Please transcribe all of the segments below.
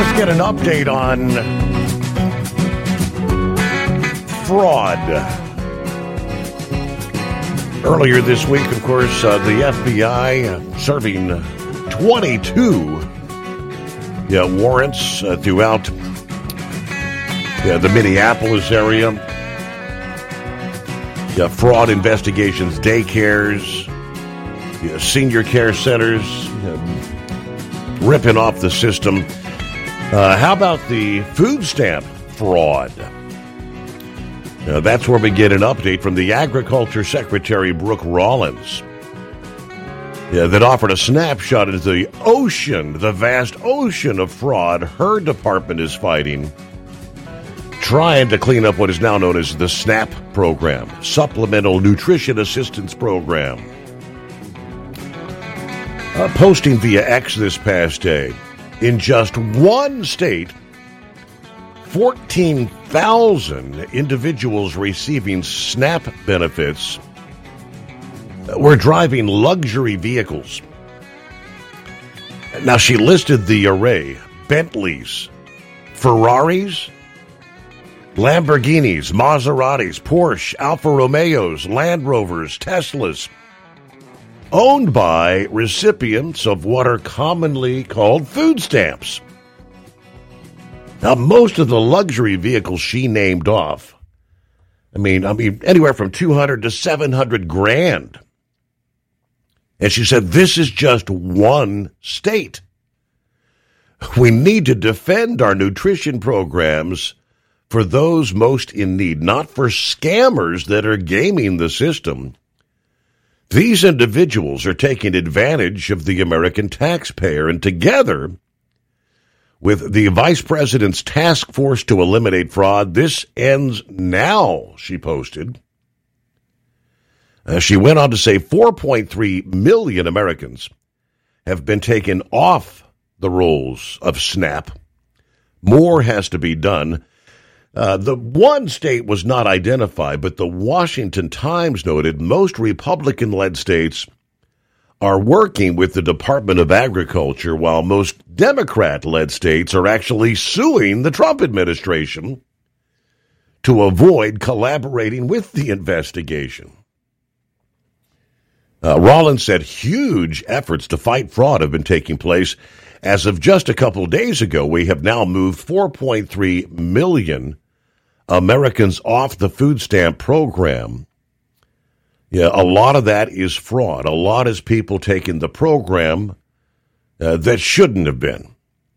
Let's get an update on fraud. Earlier this week, of course, the FBI serving 22 warrants throughout the Minneapolis area. Fraud investigations, daycares, senior care centers, ripping off the system. How about the food stamp fraud? That's where we get an update from the Agriculture Secretary, Brooke Rollins, that offered a snapshot into the ocean, the vast ocean of fraud her department is fighting, trying to clean up what is now known as the SNAP program, Supplemental Nutrition Assistance Program. Posting via X this past day, in just one state, 14,000 individuals receiving SNAP benefits were driving luxury vehicles. Now, she listed the array: Bentleys, Ferraris, Lamborghinis, Maseratis, Porsche, Alfa Romeos, Land Rovers, Teslas, owned by recipients of what are commonly called food stamps. Now, most of the luxury vehicles she named off, I mean, anywhere from 200 to 700 grand. And she said, this is just one state. We need to defend our nutrition programs for those most in need, not for scammers that are gaming the system. These individuals are taking advantage of the American taxpayer, and together with the Vice President's task force to eliminate fraud, this ends now, she posted. She went on to say 4.3 million Americans have been taken off the rolls of SNAP. More has to be done. The one state was not identified, but the Washington Times noted most Republican-led states are working with the Department of Agriculture, while most Democrat-led states are actually suing the Trump administration to avoid collaborating with the investigation. Rollins said huge efforts to fight fraud have been taking place. As of just a couple days ago, we have now moved 4.3 million Americans off the food stamp program. A lot of that is fraud. A lot is people taking the program that shouldn't have been.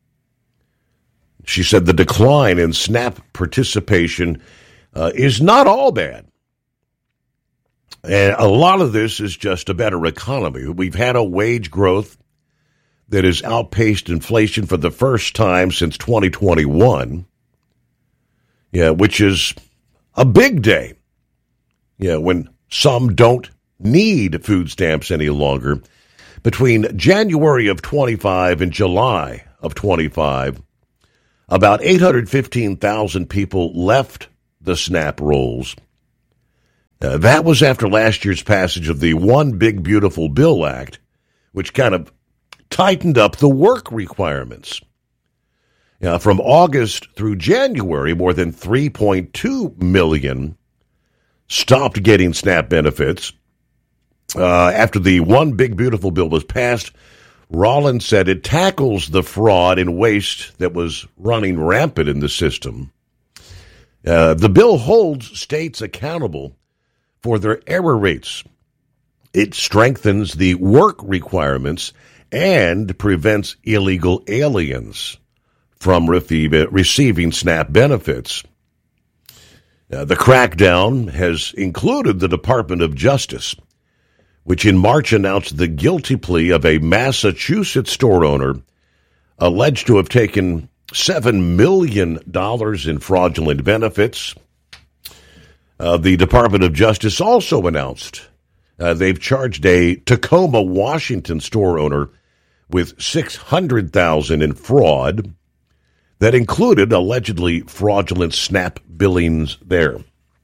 She said the decline in SNAP participation is not all bad. And a lot of this is just a better economy. We've had a wage growth that has outpaced inflation for the first time since 2021, which is a big day, when some don't need food stamps any longer. Between January of 25 and July of 25, about 815,000 people left the SNAP rolls. That was after last year's passage of the One Big Beautiful Bill Act, which kind of tightened up the work requirements. From August through January, more than 3.2 million stopped getting SNAP benefits. After the One Big Beautiful Bill was passed, Rollins said it tackles the fraud and waste that was running rampant in the system. The bill holds states accountable for their error rates. It strengthens the work requirements and prevents illegal aliens from receiving SNAP benefits. The crackdown has included the Department of Justice, which in March announced the guilty plea of a Massachusetts store owner alleged to have taken $7 million in fraudulent benefits. The Department of Justice also announced they've charged a Tacoma, Washington store owner with $600,000 in fraud that included allegedly fraudulent SNAP billings there.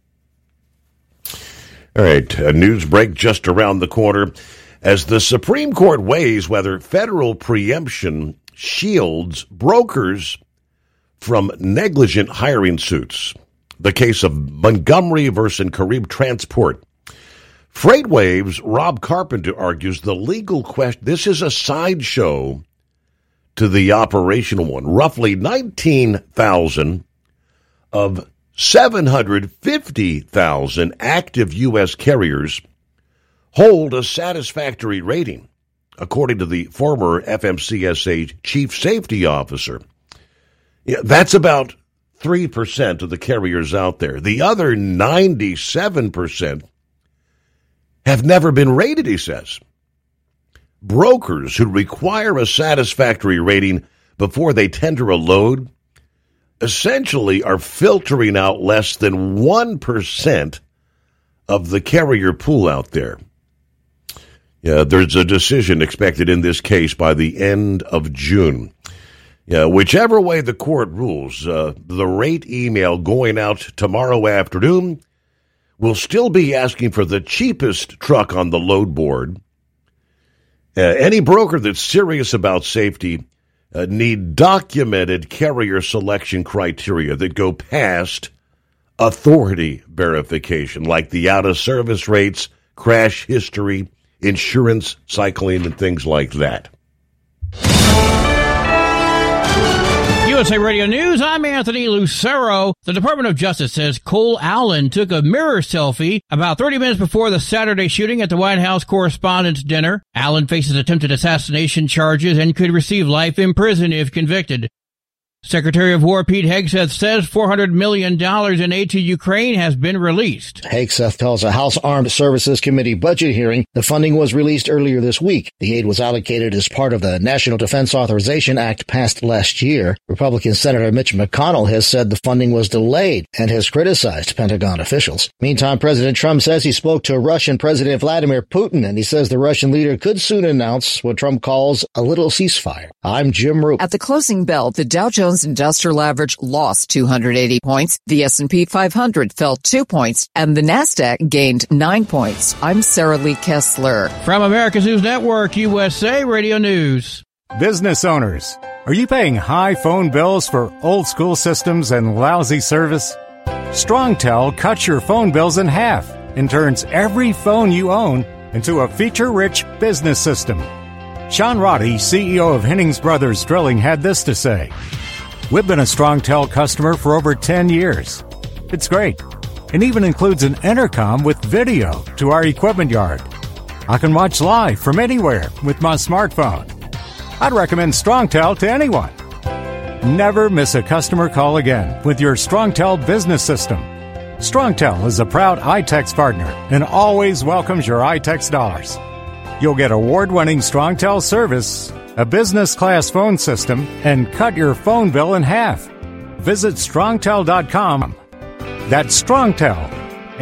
All right, a news break just around the corner. As the Supreme Court weighs whether federal preemption shields brokers from negligent hiring suits. The case of Montgomery versus Carib Transport. FreightWaves' Rob Carpenter argues the legal question, this is a sideshow to the operational one. Roughly 19,000 of 750,000 active U.S. carriers hold a satisfactory rating, according to the former FMCSA chief safety officer. Yeah, that's about 3% of the carriers out there. The other 97% have never been rated, he says. Brokers who require a satisfactory rating before they tender a load essentially are filtering out less than 1% of the carrier pool out there. Yeah, there's a decision expected in this case by the end of June. Yeah, whichever way the court rules, the rate email going out tomorrow afternoon will still be asking for the cheapest truck on the load board. Any broker that's serious about safety need documented carrier selection criteria that go past authority verification, like the out-of-service rates, crash history, insurance cycling, and things like that. USA Radio News, I'm Anthony Lucero. The Department of Justice says Cole Allen took a mirror selfie about 30 minutes before the Saturday shooting at the White House Correspondents' Dinner. Allen faces attempted assassination charges and could receive life in prison if convicted. Secretary of War Pete Hegseth says $400 million in aid to Ukraine has been released. Hegseth tells a House Armed Services Committee budget hearing the funding was released earlier this week. The aid was allocated as part of the National Defense Authorization Act passed last year. Republican Senator Mitch McConnell has said the funding was delayed and has criticized Pentagon officials. Meantime, President Trump says he spoke to Russian President Vladimir Putin, and he says the Russian leader could soon announce what Trump calls a little ceasefire. I'm Jim Roop. At the closing bell, the Dow Jones Industrial Average lost 280 points, the S&P 500 fell 2 points, and the Nasdaq gained 9 points. I'm Sarah Lee Kessler. From America's News Network, USA Radio News. Business owners, are you paying high phone bills for old school systems and lousy service? StrongTel cuts your phone bills in half and turns every phone you own into a feature-rich business system. Sean Roddy, CEO of Hennings Brothers Drilling, had this to say. We've been a StrongTel customer for over 10 years. It's great. It even includes an intercom with video to our equipment yard. I can watch live from anywhere with my smartphone. I'd recommend StrongTel to anyone. Never miss a customer call again with your StrongTel business system. StrongTel is a proud iTex partner and always welcomes your iTex dollars. You'll get award-winning StrongTel service, a business-class phone system, and cut your phone bill in half. Visit StrongTel.com. That's StrongTel,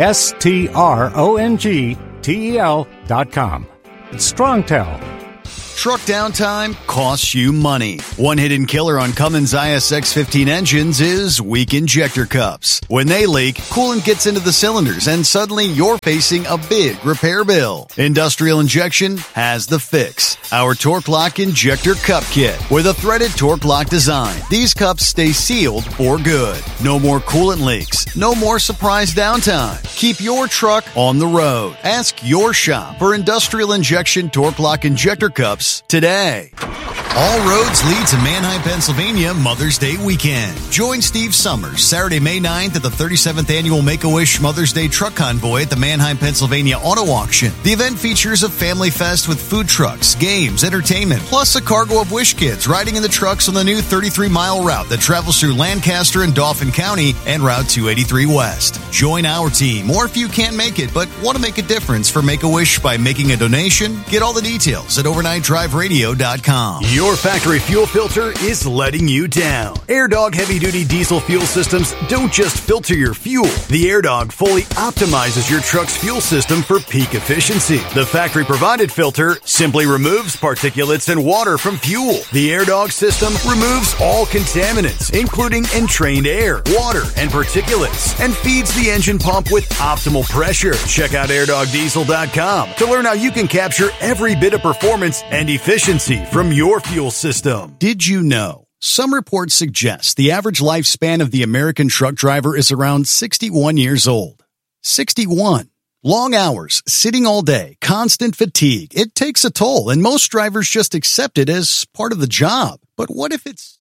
StrongTel.com. It's StrongTel. Truck downtime costs you money. One hidden killer on Cummins ISX-15 engines is weak injector cups. When they leak, coolant gets into the cylinders and suddenly you're facing a big repair bill. Industrial Injection has the fix. Our Torque Lock Injector Cup Kit with a threaded Torque Lock design. These cups stay sealed for good. No more coolant leaks. No more surprise downtime. Keep your truck on the road. Ask your shop for Industrial Injection Torque Lock Injector Cups today. All roads lead to Manheim, Pennsylvania Mother's Day weekend. Join Steve Summers Saturday, May 9th at the 37th Annual Make-A-Wish Mother's Day Truck Convoy at the Manheim, Pennsylvania Auto Auction. The event features a family fest with food trucks, games, entertainment, plus a cargo of Wish kids riding in the trucks on the new 33-mile route that travels through Lancaster and Dauphin County and Route 283 West. Join our team, or if you can't make it but want to make a difference for Make-A-Wish by making a donation, get all the details at overnightdriveradio.com. Your factory fuel filter is letting you down. AirDog heavy-duty diesel fuel systems don't just filter your fuel. The AirDog fully optimizes your truck's fuel system for peak efficiency. The factory-provided filter simply removes particulates and water from fuel. The AirDog system removes all contaminants, including entrained air, water, and particulates, and feeds the engine pump with optimal pressure. Check out airdogdiesel.com to learn how you can capture every bit of performance and efficiency from your fuel system. Did you know Some reports suggest the average lifespan of the American truck driver is around 61 years old. 61. Long hours, sitting all day, constant fatigue. It takes a toll, and most drivers just accept it as part of the job. But what if it's